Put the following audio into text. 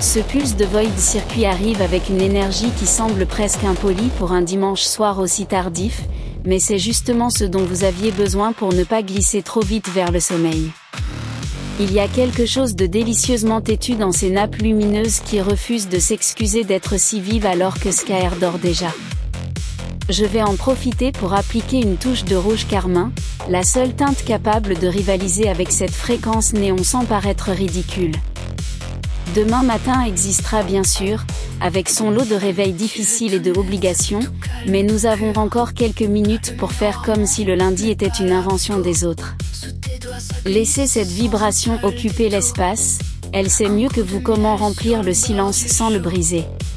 Ce pulse de Void Circuit arrive avec une énergie qui semble presque impolie pour un dimanche soir aussi tardif, mais c'est justement ce dont vous aviez besoin pour ne pas glisser trop vite vers le sommeil. Il y a quelque chose de délicieusement têtu dans ces nappes lumineuses qui refusent de s'excuser d'être si vives alors que Skyr dort déjà. Je vais en profiter pour appliquer une touche de rouge carmin, la seule teinte capable de rivaliser avec cette fréquence néon sans paraître ridicule. Demain matin existera bien sûr, avec son lot de réveils difficiles et de obligations, mais nous avons encore quelques minutes pour faire comme si le lundi était une invention des autres. Laissez cette vibration occuper l'espace, elle sait mieux que vous comment remplir le silence sans le briser.